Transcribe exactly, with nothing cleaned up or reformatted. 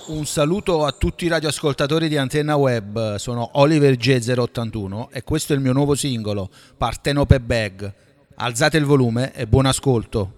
Un saluto a tutti i radioascoltatori di Antenna Web, sono Oliver J zero ottantuno e questo è il mio nuovo singolo, Partenope Bag. Alzate il volume e buon ascolto.